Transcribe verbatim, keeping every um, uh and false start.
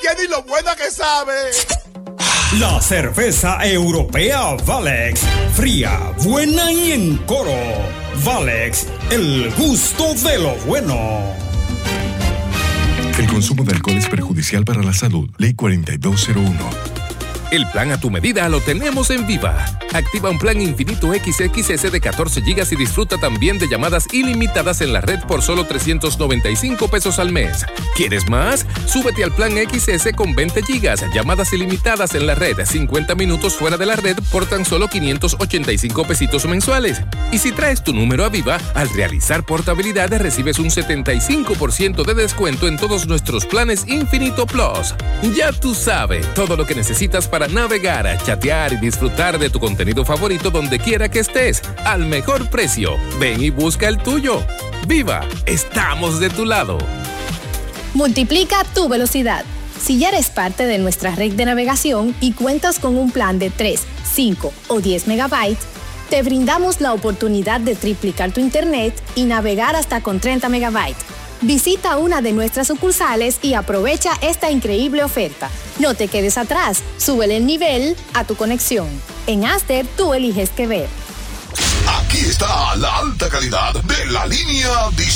tiene y lo buena que sabe. La cerveza europea Valex, fría, buena y en coro. Valex, el gusto de lo bueno. El consumo de alcohol es perjudicial para la salud. Ley cuarenta y dos cero uno. El plan a tu medida lo tenemos en Viva. Activa un plan infinito X X S de catorce gigas y disfruta también de llamadas ilimitadas en la red por solo trescientos noventa y cinco pesos al mes. ¿Quieres más? Súbete al plan X S con veinte gigas, llamadas ilimitadas en la red, cincuenta minutos fuera de la red por tan solo quinientos ochenta y cinco pesitos mensuales. Y si traes tu número a Viva, al realizar portabilidad recibes un setenta y cinco por ciento de descuento en todos nuestros planes Infinito Plus. Ya tú sabes, todo lo que necesitas para navegar, chatear y disfrutar de tu contenido favorito donde quiera que estés, al mejor precio. Ven y busca el tuyo. ¡Viva! Estamos de tu lado. Multiplica tu velocidad. Si ya eres parte de nuestra red de navegación y cuentas con un plan de tres, cinco o diez megabytes, te brindamos la oportunidad de triplicar tu internet y navegar hasta con treinta megabytes. Visita una de nuestras sucursales y aprovecha esta increíble oferta. No te quedes atrás, súbele el nivel a tu conexión. En Aster, tú eliges qué ver. Aquí está la alta calidad de la línea